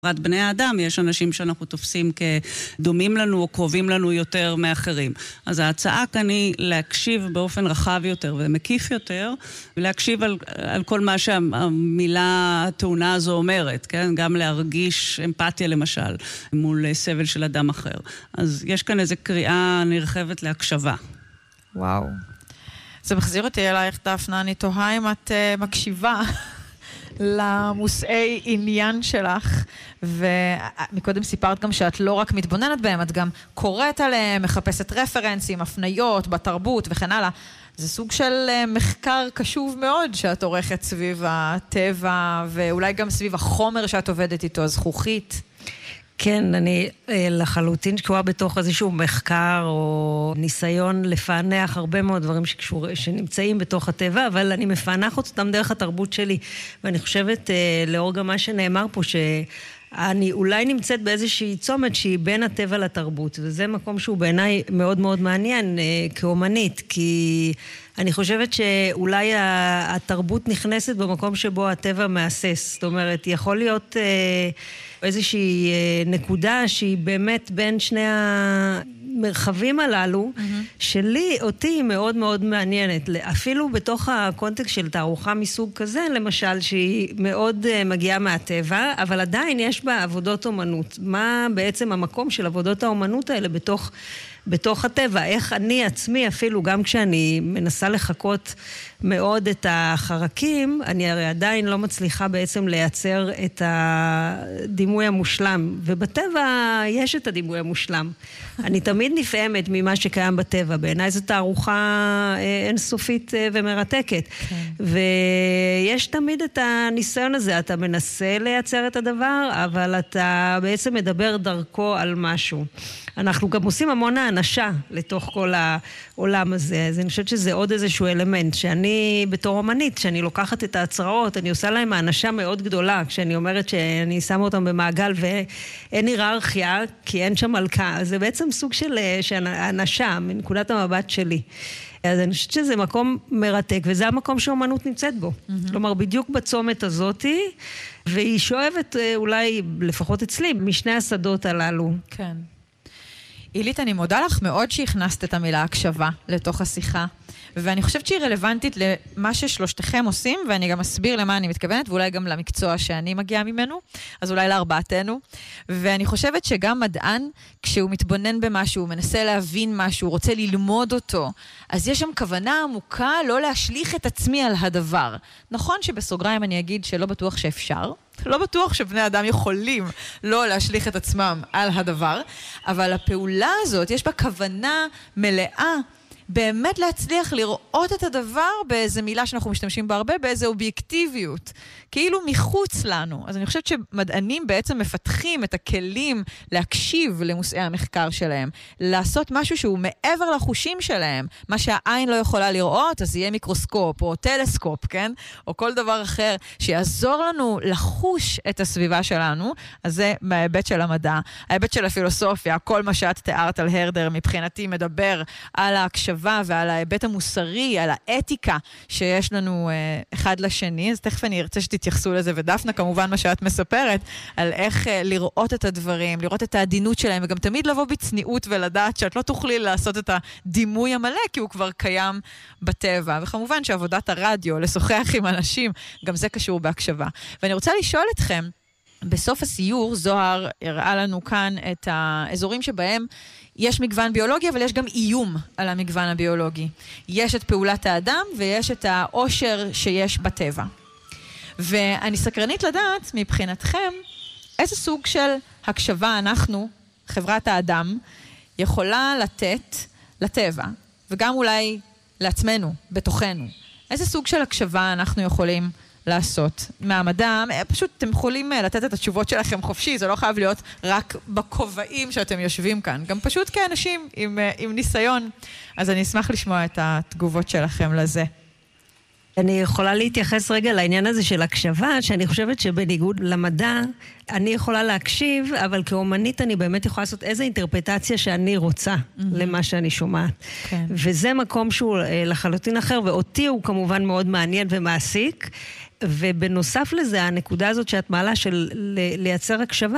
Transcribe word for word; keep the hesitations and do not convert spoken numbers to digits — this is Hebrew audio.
בפרט בני האדם, יש אנשים שאנחנו תופסים כדומים לנו או קרובים לנו יותר מאחרים. אז ההצעה כאן היא להקשיב באופן רחב יותר ומקיף יותר, ולהקשיב על, על כל מה שהמילה התאונה הזו אומרת, כן? גם להרגיש אמפתיה למשל, מול סבל של אדם אחר. אז יש כאן איזו קריאה נרחבת להקשבה. וואו. זה מחזיר אותי אלייך, דפנה, אני תוהה אם את uh, מקשיבה למושאי עניין שלך, ומקודם סיפרת גם שאת לא רק מתבוננת בהם, את גם קוראת עליהם, מחפשת רפרנסים, הפניות, בתרבות וכן הלאה. זה סוג של מחקר קשוב מאוד שאת עורכת סביב הטבע, ואולי גם סביב החומר שאת עובדת איתו, הזכוכית. כן, אני לחלוטין שקועה בתוך איזשהו מחקר או ניסיון לפענח הרבה מאוד דברים שקשור, שנמצאים בתוך הטבע, אבל אני מפענח אותם דרך התרבות שלי, ואני חושבת לאור גם מה שנאמר פה, שאני אולי נמצאת באיזושהי צומת שהיא בין הטבע לתרבות, וזה מקום שהוא בעיניי מאוד מאוד מעניין כאומנית, כי אני חושבת שאולי התרבות נכנסת במקום שבו הטבע מאסס, זאת אומרת, יכול להיות איזושהי נקודה שהיא באמת בין שני המרחבים הללו, mm-hmm. שלי, אותי היא מאוד מאוד מעניינת. אפילו בתוך הקונטקסט של תערוכה מסוג כזה, למשל, שהיא מאוד מגיעה מהטבע, אבל עדיין יש בה עבודות אומנות. מה בעצם המקום של עבודות האומנות האלה בתוך בתוך הטבע, איך אני עצמי אפילו, גם כשאני מנסה לחכות מאוד את החרקים, אני הרי עדיין לא מצליחה בעצם לייצר את הדימוי המושלם, ובטבע יש את הדימוי המושלם. אני תמיד נפעמת ממה שקיים בטבע, בעיניי זו תערוכה אינסופית ומרתקת, ויש תמיד את הניסיון הזה, אתה מנסה לייצר את הדבר, אבל אתה בעצם מדבר דרכו על משהו. אנחנו גם עושים המון האנשה לתוך כל העולם הזה, אז אני חושבת שזה עוד איזשהו אלמנט, שאני בתור אומנית, שאני לוקחת את ההצרעות, אני עושה להם האנשה מאוד גדולה, כשאני אומרת שאני שמה אותם במעגל ואין היררכיה, כי אין שם מלכה, אז זה בעצם סוג של האנשה, מנקודת המבט שלי. אז אני חושבת שזה מקום מרתק, וזה המקום שאומנות נמצאת בו. Mm-hmm. כלומר, בדיוק בצומת הזאת, והיא שואבת אולי, לפחות אצלי, משני השדות הללו. כן. אילית, אני מודה לך מאוד שהכנסת את המילה הקשבה לתוך השיחה, ואני חושבת שהיא רלוונטית למה ששלושתכם עושים, ואני גם אסביר למה אני מתכוונת, ואולי גם למקצוע שאני מגיעה ממנו, אז אולי לארבעתנו. ואני חושבת שגם מדען, כשהוא מתבונן במשהו, הוא מנסה להבין משהו, הוא רוצה ללמוד אותו, אז יש שם כוונה עמוקה לא להשליך את עצמי על הדבר. נכון שבסוגריים אני אגיד שלא בטוח שאפשר, לא בטוח שבני אדם יכולים לא להשליך את עצמם על הדבר, אבל הפעולה הזאת, יש בה כוונה מלאה, באמת להצליח לראות את הדבר באיזו מילה שאנחנו משתמשים בה הרבה, באיזו אובייקטיביות, כאילו מחוץ לנו. אז אני חושבת שמדענים בעצם מפתחים את הכלים להקשיב למושאי המחקר שלהם, לעשות משהו שהוא מעבר לחושים שלהם, מה שהעין לא יכולה לראות, אז יהיה מיקרוסקופ או טלסקופ, כן? או כל דבר אחר שיעזור לנו לחוש את הסביבה שלנו, אז זה מההיבט של המדע. ההיבט של הפילוסופיה, כל מה שאת תיארת על הרדר מבחינתי מדבר על ההקשבה ועל ההיבט המוסרי, על האתיקה שיש לנו אה, אחד לשני, אז תכף אני ארצה שתתייחסו לזה, ודפנה כמובן מה שאת מספרת, על איך אה, לראות את הדברים, לראות את העדינות שלהם, וגם תמיד לבוא בצניעות ולדעת שאת לא תוכלי לעשות את הדימוי המלא, כי הוא כבר קיים בטבע, וכמובן שעבודת הרדיו, לשוחח עם אנשים, גם זה קשור בהקשבה. ואני רוצה לשאול אתכם, בסוף הסיור, זוהר הראה לנו כאן את האזורים שבהם יש מגוון ביולוגי, אבל יש גם איום על המגוון הביולוגי. יש את פעולת האדם, ויש את העושר שיש בטבע. ואני סקרנית לדעת, מבחינתכם, איזה סוג של הקשבה אנחנו, חברת האדם, יכולה לתת לטבע, וגם אולי לעצמנו, בתוכנו. איזה סוג של הקשבה אנחנו יכולים לעשות מהמדע, פשוט אתם יכולים לתת את התשובות שלכם חופשי, זה לא חייב להיות רק בכובעים שאתם יושבים כאן, גם פשוט כאנשים עם, עם ניסיון. אז אני אשמח לשמוע את התגובות שלכם לזה. אני יכולה להתייחס רגע לעניין הזה של הקשבה, שאני חושבת שבניגוד למדע, אני יכולה להקשיב, אבל כאומנית אני באמת יכולה לעשות איזו אינטרפטציה שאני רוצה mm-hmm. למה שאני שומעת. כן. וזה מקום שהוא לחלוטין אחר, ואותי הוא כמובן מאוד מעניין ומעסיק, ובנוסף לזה, הנקודה הזאת שאת מעלה של לייצר הקשבה,